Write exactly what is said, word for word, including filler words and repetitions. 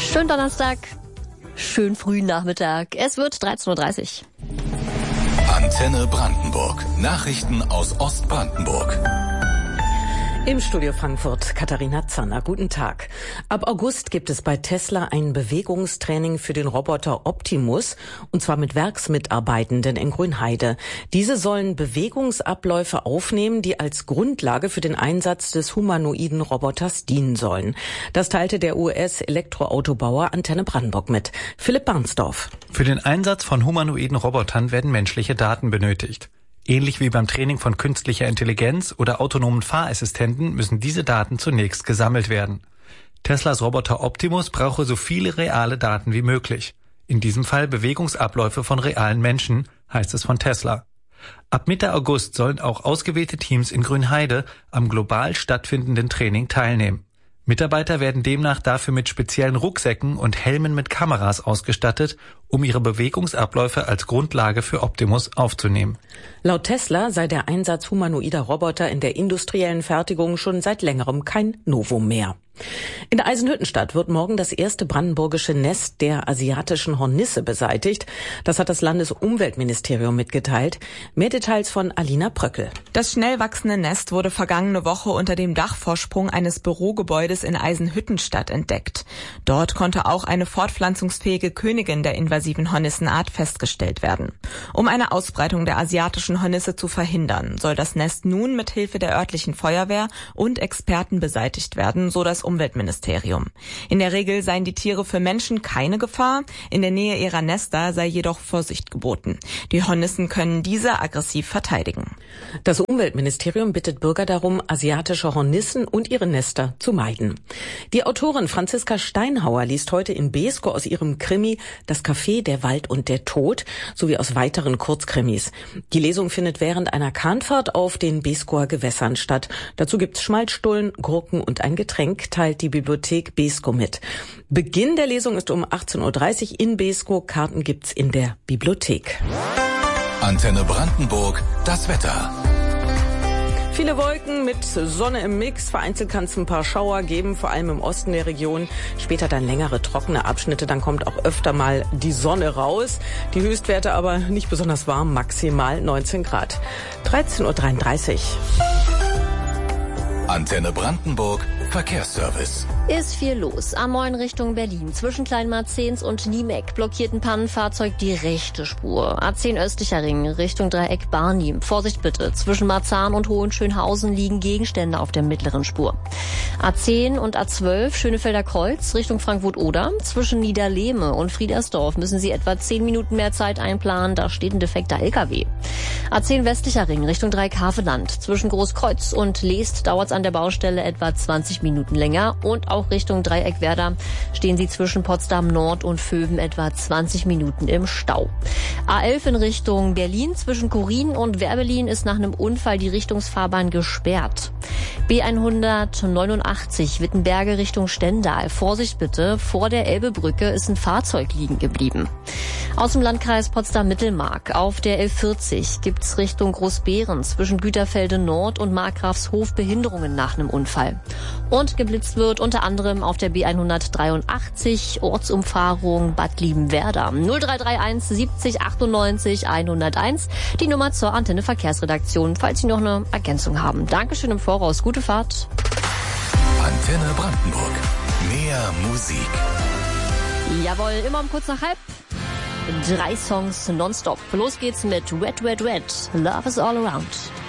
Schönen Donnerstag, schönen frühen Nachmittag. Es wird dreizehn Uhr dreißig. Antenne Brandenburg. Nachrichten aus Ostbrandenburg. Im Studio Frankfurt Katharina Zanner. Guten Tag. Ab August gibt es bei Tesla ein Bewegungstraining für den Roboter Optimus, und zwar mit Werksmitarbeitenden in Grünheide. Diese sollen Bewegungsabläufe aufnehmen, die als Grundlage für den Einsatz des humanoiden Roboters dienen sollen. Das teilte der U S-Elektroautobauer Antenne Brandenburg mit. Philipp Barnsdorf. Für den Einsatz von humanoiden Robotern werden menschliche Daten benötigt. Ähnlich wie beim Training von künstlicher Intelligenz oder autonomen Fahrassistenten müssen diese Daten zunächst gesammelt werden. Teslas Roboter Optimus brauche so viele reale Daten wie möglich. In diesem Fall Bewegungsabläufe von realen Menschen, heißt es von Tesla. Ab Mitte August sollen auch ausgewählte Teams in Grünheide am global stattfindenden Training teilnehmen. Mitarbeiter werden demnach dafür mit speziellen Rucksäcken und Helmen mit Kameras ausgestattet, um ihre Bewegungsabläufe als Grundlage für Optimus aufzunehmen. Laut Tesla sei der Einsatz humanoider Roboter in der industriellen Fertigung schon seit längerem kein Novum mehr. In der Eisenhüttenstadt wird morgen das erste brandenburgische Nest der asiatischen Hornisse beseitigt. Das hat das Landesumweltministerium mitgeteilt. Mehr Details von Alina Bröckel. Das schnell wachsende Nest wurde vergangene Woche unter dem Dachvorsprung eines Bürogebäudes in Eisenhüttenstadt entdeckt. Dort konnte auch eine fortpflanzungsfähige Königin der invasiven Hornissenart festgestellt werden. Um eine Ausbreitung der asiatischen Hornisse zu verhindern, soll das Nest nun mit Hilfe der örtlichen Feuerwehr und Experten beseitigt werden, so das Umweltministerium. In der Regel seien die Tiere für Menschen keine Gefahr, in der Nähe ihrer Nester sei jedoch Vorsicht geboten. Die Hornissen können diese aggressiv verteidigen. Das Umweltministerium bittet Bürger darum, asiatische Hornissen und ihre Nester zu meiden. Die Autorin Franziska Steinhauer liest heute in Beeskow aus ihrem Krimi Das Café, der Wald und der Tod sowie aus weiteren Kurzkrimis. Die Lesung findet während einer Kahnfahrt auf den Beeskower Gewässern statt. Dazu gibt's Schmalzstullen, Gurken und ein Getränk, teilt die Bibliothek Beeskow mit. Beginn der Lesung ist um achtzehn Uhr dreißig in Beeskow. Karten gibt's in der Bibliothek. Antenne Brandenburg, das Wetter. Viele Wolken mit Sonne im Mix. Vereinzelt kann es ein paar Schauer geben, vor allem im Osten der Region. Später dann längere trockene Abschnitte. Dann kommt auch öfter mal die Sonne raus. Die Höchstwerte aber nicht besonders warm, maximal neunzehn Grad. dreizehn Uhr dreiunddreißig. Antenne Brandenburg, Verkehrsservice. Ist viel los. A neun Richtung Berlin. Zwischen Kleinmarzens und Niemeck blockiert ein Pannenfahrzeug die rechte Spur. A zehn östlicher Ring Richtung Dreieck Barnim. Vorsicht bitte. Zwischen Marzahn und Hohenschönhausen liegen Gegenstände auf der mittleren Spur. A zehn und A zwölf Schönefelder Kreuz Richtung Frankfurt-Oder. Zwischen Niederlehme und Friedersdorf müssen Sie etwa zehn Minuten mehr Zeit einplanen. Da steht ein defekter L K W. A zehn westlicher Ring Richtung Dreieck Haveland. Zwischen Großkreuz und Leest dauert es an der Baustelle etwa zwanzig Minuten länger. Und auch Richtung Dreieck Werder stehen Sie zwischen Potsdam Nord und Vöwen etwa zwanzig Minuten im Stau. A elf in Richtung Berlin. Zwischen Korin und Werbelin ist nach einem Unfall die Richtungsfahrbahn gesperrt. B hundertneunundachtzig Wittenberge Richtung Stendal. Vorsicht bitte, vor der Elbebrücke ist ein Fahrzeug liegen geblieben. Aus dem Landkreis Potsdam-Mittelmark auf der L vierzig gibt's Richtung Großbeeren zwischen Güterfelde Nord und Markgrafshof Behinderungen nach einem Unfall. Und geblitzt wird unter anderem auf der B hundertdreiundachtzig Ortsumfahrung Bad Liebenwerda. null drei drei eins siebzig achtundneunzig hunderteins, die Nummer zur Antenne Verkehrsredaktion, falls Sie noch eine Ergänzung haben. Dankeschön im Voraus, gute Fahrt. Antenne Brandenburg, mehr Musik. Jawohl, immer um kurz nach halb. Drei Songs nonstop. Los geht's mit Wet, Wet, Wet. Love is all around.